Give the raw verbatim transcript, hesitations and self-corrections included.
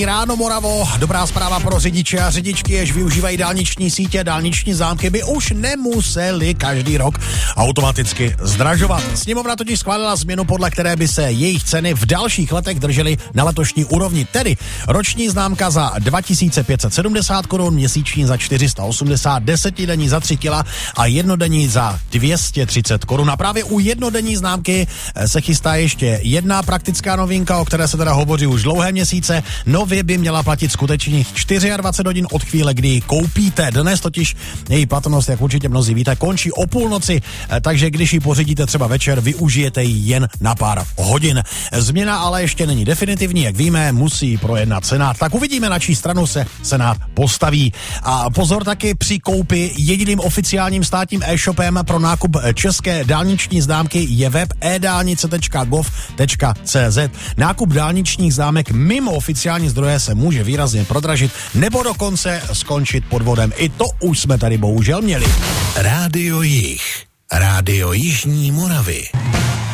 Ráno Moravo, dobrá zpráva pro řidiče a řidičky, jež využívají dálniční sítě, dálniční známky, by už nemuseli každý rok automaticky zdražovat. Sněmovna totiž schválila změnu, podle které by se jejich ceny v dalších letech držely na letošní úrovni, tedy roční známka za dva tisíce pět set sedmdesát korun, měsíční za čtyři sta osmdesát, desetidenní za tři kila a jednodenní za dvě stě třicet korun. A právě u jednodenní známky se chystá ještě jedna praktická novinka, o které se teda hovoří už dlouhé měsíce. Nově by měla platit skutečných dvacet čtyři hodin od chvíle, kdy ji koupíte. Dnes totiž její platnost, jak určitě mnozí víte, končí o půlnoci, takže když ji pořídíte třeba večer, využijete ji jen na pár hodin. Změna ale ještě není definitivní, jak víme, musí projednat Senát. Tak uvidíme, na čí stranu se Senát postaví. A pozor taky při koupi, jediným oficiálním státním e-shopem pro nákup české dálniční známky je web e dálnice tečka gov tečka cz. Nákup dálničních známek mimo oficiální zdroje se může výrazně prodražit nebo dokonce skončit podvodem. I to už jsme tady bohužel měli. Rádio Jih. Rádio Jižní Moravy.